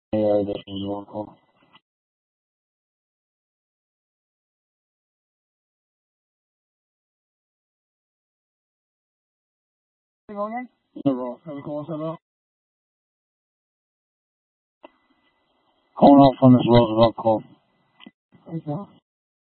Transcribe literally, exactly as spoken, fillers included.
Yeah, this is Oracle. Go again? No, bro. Can we call us about? Calling out from this Roosevelt call. Okay.